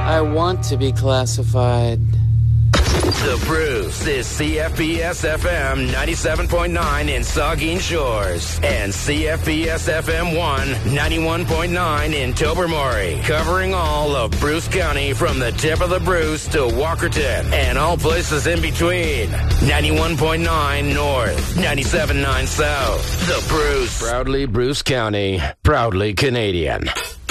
I want to be classified. The Bruce is CFPS-FM 97.9 in Saugeen Shores and CFPS-FM 1 91.9 in Tobermory, covering all of Bruce County from the tip of the Bruce to Walkerton and all places in between. 91.9 North, 97.9 South. The Bruce. Proudly Bruce County, proudly Canadian.